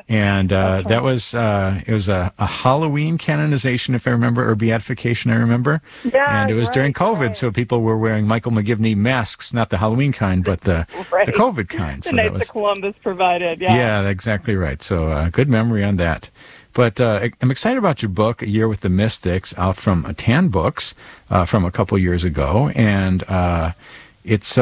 And Okay. that was it was a Halloween canonization, if I remember, or beatification, I remember. Yeah, And it you're was during right. You're COVID, right. so people were wearing Michael McGivney masks, not the Halloween kind, but the Right. COVID kind. The So that Knights of was, Columbus provided. Yeah. yeah, exactly right. So good memory on that. But I'm excited about your book, A Year with the Mystics, out from Tan Books from a couple years ago, and it's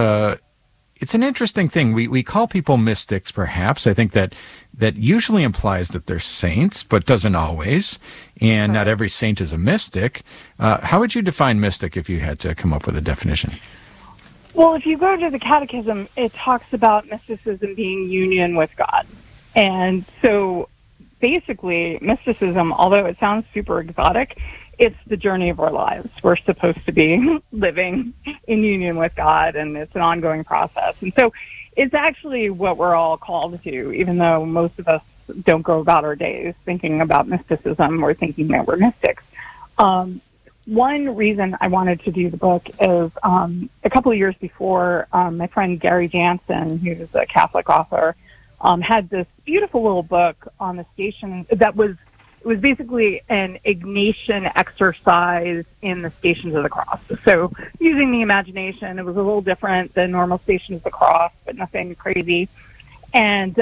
it's an interesting thing. We call people mystics, perhaps. I think that usually implies that they're saints, but doesn't always. And not Right. every saint is a mystic. How would you define mystic if you had to come up with a definition? Well, if you go to the Catechism, it talks about mysticism being union with God. And so basically, mysticism, although it sounds super exotic, it's the journey of our lives. We're supposed to be living in union with God, and it's an ongoing process. And so it's actually what we're all called to, even though most of us don't go about our days thinking about mysticism or thinking that we're mystics. Um, One reason I wanted to do the book is a couple of years before, my friend Gary Jansen, who's a Catholic author, had this beautiful little book on the station that was it was basically an Ignatian exercise in the Stations of the Cross. So using the imagination, it was a little different than normal Stations of the Cross, but nothing crazy. And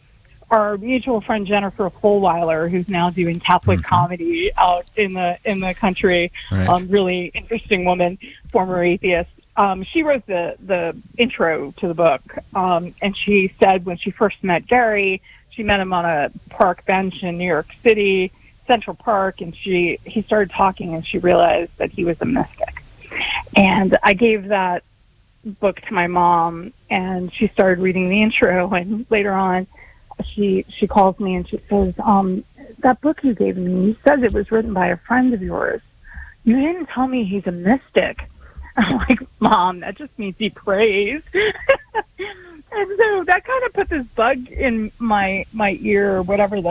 our mutual friend Jennifer Fulweiler, who's now doing Catholic Hmm. comedy out in the country, Right. really interesting woman, former atheist. She wrote the intro to the book, and she said when she first met Gary, she met him on a park bench in New York City, Central Park, and he started talking, and she realized that he was a mystic. And I gave that book to my mom, and she started reading the intro, and later on she calls me and she says, that book you gave me, he says it was written by a friend of yours. You didn't tell me he's a mystic. I'm like, Mom, that just means he prays. And so that kind of put this bug in my ear, or whatever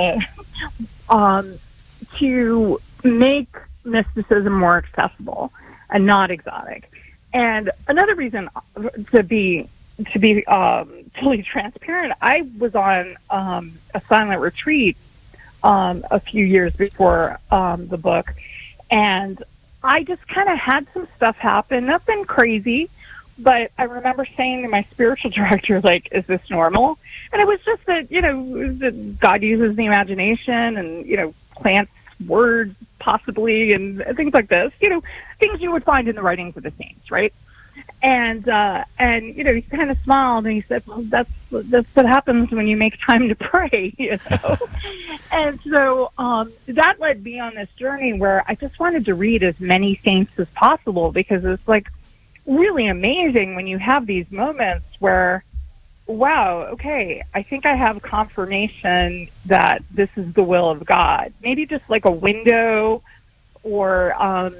to make mysticism more accessible and not exotic. And another reason to be totally transparent, I was on a silent retreat a few years before the book, and I just kind of had some stuff happen, nothing crazy, but I remember saying to my spiritual director, like, is this normal? And it was just that, that God uses the imagination and, plants words possibly and things like this, things you would find in the writings of the saints, right? And he kind of smiled and he said, well, that's what happens when you make time to pray, And so that led me on this journey where I just wanted to read as many saints as possible, because it's like really amazing when you have these moments where, wow, okay, I think I have confirmation that this is the will of God. Maybe just like a window or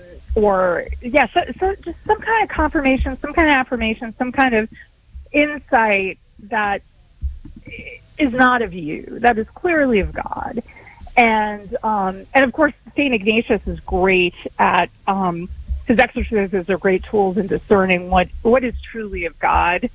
so just some kind of confirmation, some kind of affirmation, some kind of insight that is not of you, that is clearly of God. And of course, St. Ignatius is great at, his exercises are great tools in discerning what is truly of God.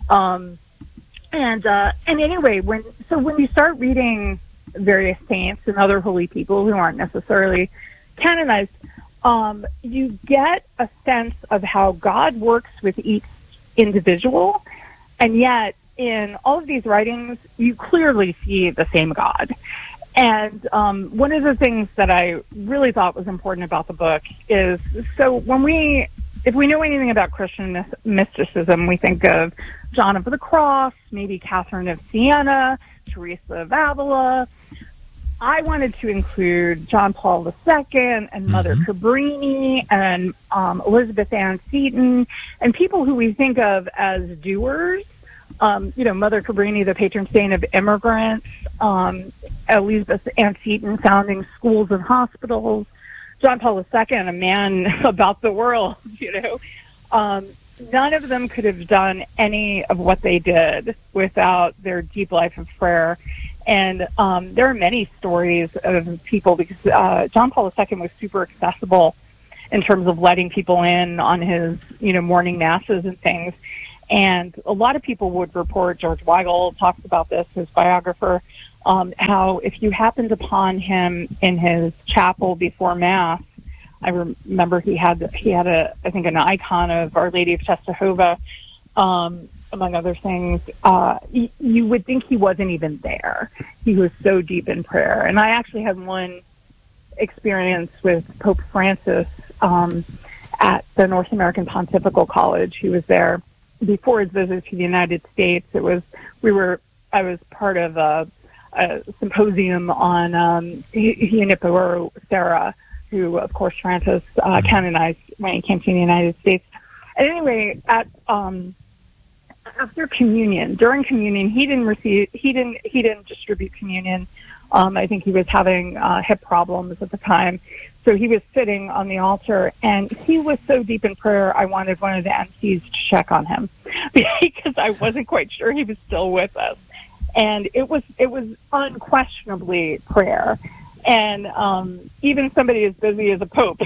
And anyway, when you start reading various saints and other holy people who aren't necessarily canonized, you get a sense of how God works with each individual, and yet in all of these writings, you clearly see the same God. And one of the things that I really thought was important about the book is, so if we know anything about Christian mysticism, we think of John of the Cross, maybe Catherine of Siena, Teresa of Avila. I wanted to include John Paul II and Mother Cabrini and Elizabeth Ann Seton, and people who we think of as doers. Mother Cabrini, the patron saint of immigrants, Elizabeth Ann Seton founding schools and hospitals, John Paul II, a man about the world, None of them could have done any of what they did without their deep life of prayer. And there are many stories of people, because John Paul II was super accessible in terms of letting people in on his, morning masses and things. And a lot of people would report, George Weigel talks about this, his biographer, how if you happened upon him in his chapel before Mass, I remember he had I think an icon of Our Lady of Czestochowa, among other things. You would think he wasn't even there. He was so deep in prayer. And I actually had one experience with Pope Francis at the North American Pontifical College. He was there before his visit to the United States. I was part of a symposium on Junipero Serra, who, of course, Francis canonized when he came to the United States. And anyway, after communion, during communion, he didn't distribute communion. I think he was having hip problems at the time. So he was sitting on the altar, and he was so deep in prayer, I wanted one of the MCs to check on him because I wasn't quite sure he was still with us. And it was unquestionably prayer. And even somebody as busy as a pope,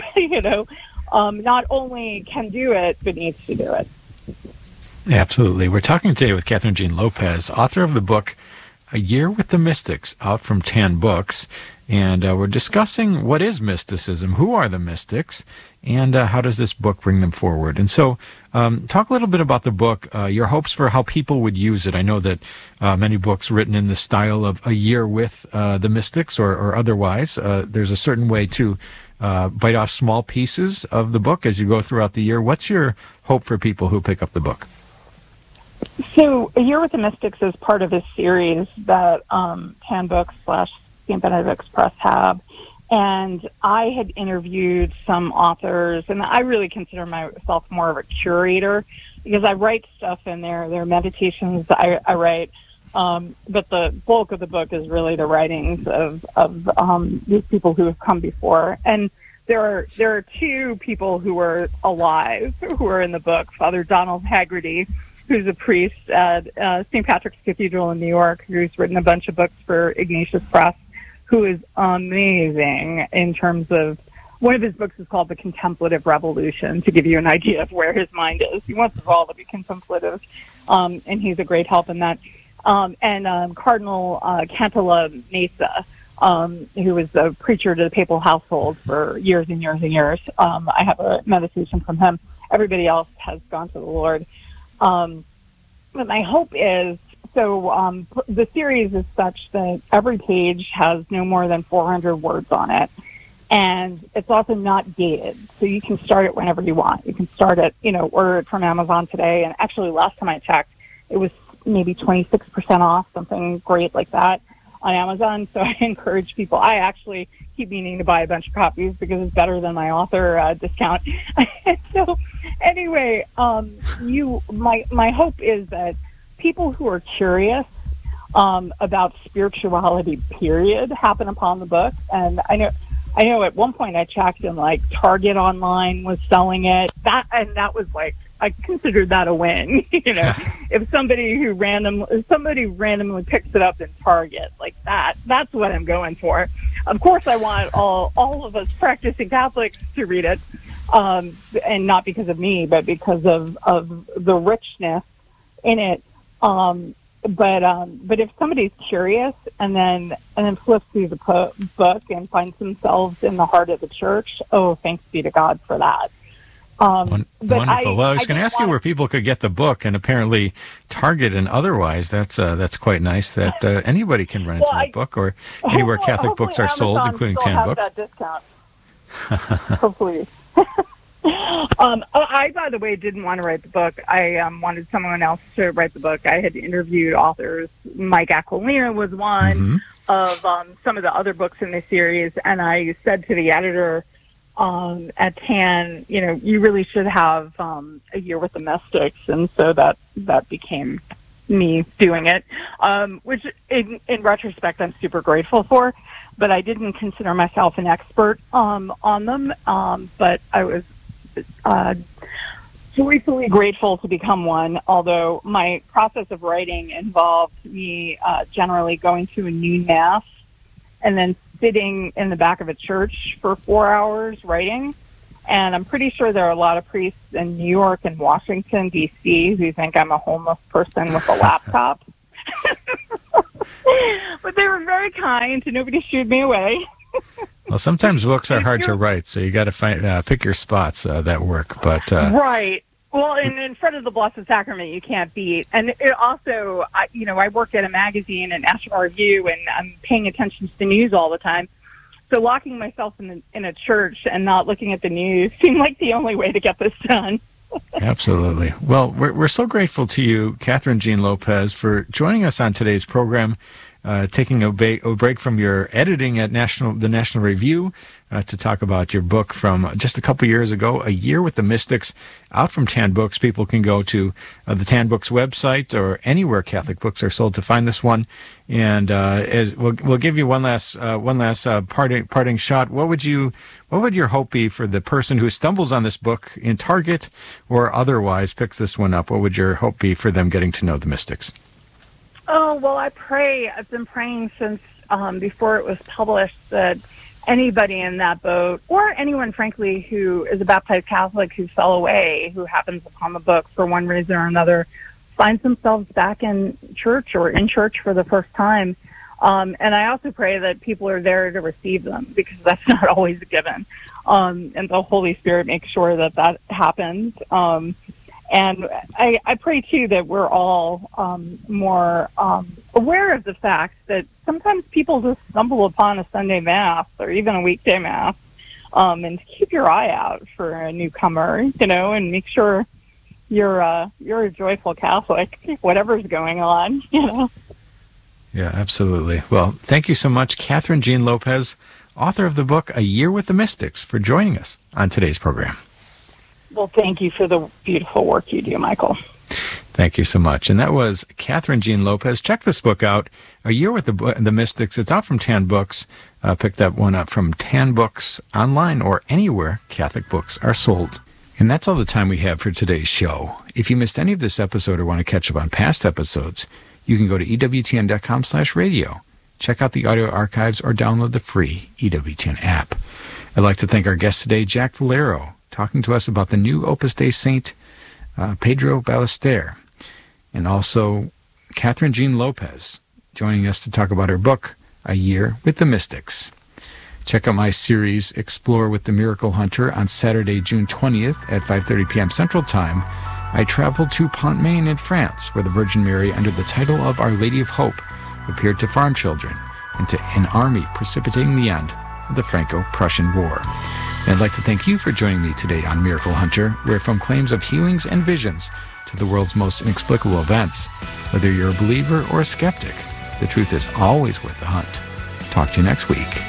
not only can do it, but needs to do it. Absolutely. We're talking today with Catherine Jean Lopez, author of the book A Year with the Mystics, out from Tan Books. And we're discussing what is mysticism, who are the mystics, and how does this book bring them forward. And so talk a little bit about the book, your hopes for how people would use it. I know that many books written in the style of A Year with the Mystics or otherwise, there's a certain way to bite off small pieces of the book as you go throughout the year. What's your hope for people who pick up the book? So A Year with the Mystics is part of a series that Tan Books / St. Benedict's Press have. And I had interviewed some authors, and I really consider myself more of a curator because I write stuff in there. There are meditations I write, but the bulk of the book is really the writings of these people who have come before. And there are two people who are alive who are in the book. Father Donald Haggerty, who's a priest at St. Patrick's Cathedral in New York, who's written a bunch of books for Ignatius Press, who is amazing in terms of, one of his books is called The Contemplative Revolution, to give you an idea of where his mind is. He wants us all to be contemplative, and he's a great help in that. And Cardinal Cantala Mesa, who was a preacher to the papal household for years and years and years. I have a meditation from him. Everybody else has gone to the Lord. But my hope is, the series is such that every page has no more than 400 words on it. And it's also not gated. So you can start it whenever you want. You can start it, order it from Amazon today. And actually, last time I checked, it was maybe 26% off, something great like that on Amazon. So I encourage people. I actually keep meaning to buy a bunch of copies because it's better than my author discount. So anyway, my hope is that people who are curious about spirituality, period, happen upon the book. And I know at one point I checked and Target online was selling it. That was I considered that a win. If somebody randomly picks it up in Target, that's what I'm going for. Of course, I want all of us practicing Catholics to read it, and not because of me, but because of the richness in it. But if somebody's curious and then flips through the book and finds themselves in the heart of the church, thanks be to God for that. Wonderful. Well, I was going to ask you where people could get the book, and apparently Target and otherwise. That's quite nice that anybody can run into the book, or anywhere Catholic books are sold, including Tan Books. That discount. Hopefully. I, by the way, didn't want to write the book. I wanted someone else to write the book. I had interviewed authors. Mike Aquilina was one of some of the other books in the series, and I said to the editor at TAN, you really should have A Year with the Mystics, and so that became me doing it, which in retrospect I'm super grateful for. But I didn't consider myself an expert on them, but I was joyfully grateful to become one, although my process of writing involved me generally going to a noon mass and then sitting in the back of a church for 4 hours writing. And I'm pretty sure there are a lot of priests in New York and Washington, D.C. who think I'm a homeless person with a laptop. But they were very kind, and nobody shooed me away. Well, sometimes books are hard to write, so you got to find pick your spots that work. But right. Well, in front of the Blessed Sacrament, you can't beat. And it also, I work at a magazine, a National Review, and I'm paying attention to the news all the time. So locking myself in a church and not looking at the news seemed like the only way to get this done. Absolutely. Well, we're so grateful to you, Kathryn Jean Lopez, for joining us on today's program, taking a break from your editing at the National Review to talk about your book from just a couple years ago, A Year with the Mystics, out from Tan Books. People can go to the Tan Books website or anywhere Catholic books are sold to find this one. And as we'll give you one last parting shot. What would your hope be for the person who stumbles on this book in Target or otherwise picks this one up? What would your hope be for them getting to know the mystics? Oh, well, I've been praying since before it was published that anybody in that boat, or anyone, frankly, who is a baptized Catholic who fell away, who happens upon the book for one reason or another, finds themselves back in church or in church for the first time. And I also pray that people are there to receive them, because that's not always a given. And the Holy Spirit makes sure that happens. And I pray, too, that we're all more aware of the fact that sometimes people just stumble upon a Sunday Mass or even a weekday Mass, and to keep your eye out for a newcomer, and make sure you're a joyful Catholic, whatever's going on, Yeah, absolutely. Well, thank you so much, Kathryn Jean Lopez, author of the book A Year with the Mystics, for joining us on today's program. Well, thank you for the beautiful work you do, Michael. Thank you so much. And that was Kathryn Jean Lopez. Check this book out, A Year with the Mystics. It's out from Tan Books. Pick that one up from Tan Books online or anywhere Catholic books are sold. And that's all the time we have for today's show. If you missed any of this episode or want to catch up on past episodes, you can go to EWTN.com/radio. Check out the audio archives or download the free EWTN app. I'd like to thank our guest today, Jack Valero, talking to us about the new Opus Dei Saint, Pedro Ballester, and also Kathryn Jean Lopez, joining us to talk about her book, A Year with the Mystics. Check out my series, Explore with the Miracle Hunter, on Saturday, June 20th at 5:30 p.m. Central Time. I traveled to Pont-Main in France, where the Virgin Mary, under the title of Our Lady of Hope, appeared to farm children and to an army precipitating the end of the Franco-Prussian War. And I'd like to thank you for joining me today on Miracle Hunter, where from claims of healings and visions to the world's most inexplicable events, whether you're a believer or a skeptic, the truth is always worth the hunt. Talk to you next week.